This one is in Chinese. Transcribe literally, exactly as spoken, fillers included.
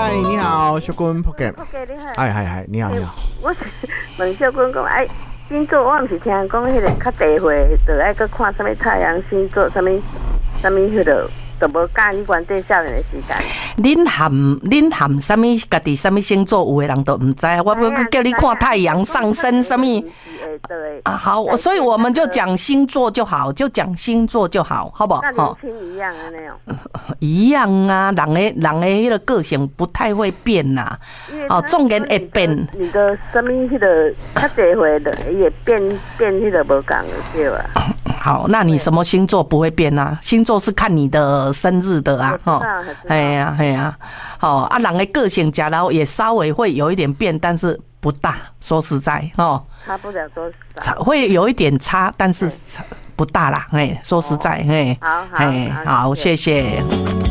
嗨，你好，小君福建。 福建你好。 哎，嗨嗨，你好，你好。 我是问小君讲，哎，星座我毋是听讲迄个较地会，就爱去看什么太阳星座，什么什么迄个，就无教去原地少年的时间。 恁含恁含什么？家己什么星座，有的人都唔知。我不叫你看太阳上升什么。啊，好，所以我们就讲星座就好，就讲星座就好，好不好？ 那年轻一样的那种。 一样啊，人的人的迄个个性不太会变呐、啊。哦，纵然会变。 你的什么迄个较地会的，也变变迄个无共的对吧？ 好，那你什么星座不会变啊？星座是看你的生日的啊，哈。哎呀，哎呀，哦啊，人的个性假如也稍微会有一点变，但是不大。说实在，哦， 差不了多少， 会有一点差，但是不大啦。哎，说实在，哎， 好好， 哎，好，谢谢。